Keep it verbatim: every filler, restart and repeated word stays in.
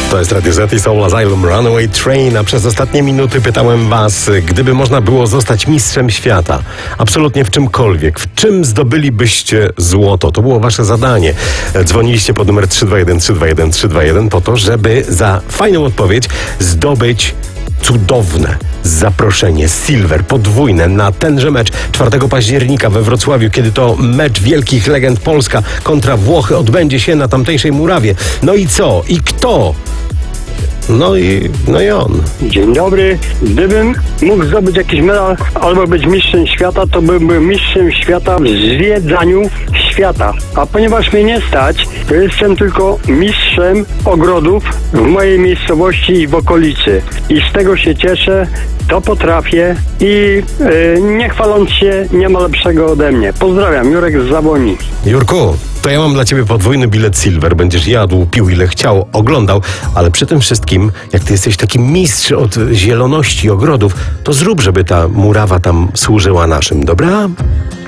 To jest Radio Z i Soul Asylum Runaway Train, a przez ostatnie minuty pytałem was, gdyby można było zostać mistrzem świata, absolutnie w czymkolwiek, w czym zdobylibyście złoto? To było wasze zadanie. Dzwoniliście pod numer trzy dwa jeden trzy dwa jeden trzy dwa jeden po to, żeby za fajną odpowiedź zdobyć cudowne zaproszenie Silver podwójne na tenże mecz czwartego października we Wrocławiu, kiedy to mecz wielkich legend Polska kontra Włochy odbędzie się na tamtejszej murawie. No i co? I kto? No i, no i on. Dzień dobry. Gdybym mógł zdobyć jakiś medal albo być mistrzem świata, to bym był mistrzem świata w zwiedzaniu świata. A ponieważ mnie nie stać, to jestem tylko mistrzem ogrodów w mojej miejscowości i w okolicy. I z tego się cieszę, to potrafię i yy, nie chwaląc się, nie ma lepszego ode mnie. Pozdrawiam, Jurek z Zaboni. Jurku, to ja mam dla ciebie podwójny bilet Silver. Będziesz jadł, pił ile chciał, oglądał, ale przy tym wszystkim, jak ty jesteś taki mistrz od zieloności ogrodów, to zrób, żeby ta murawa tam służyła naszym, dobra?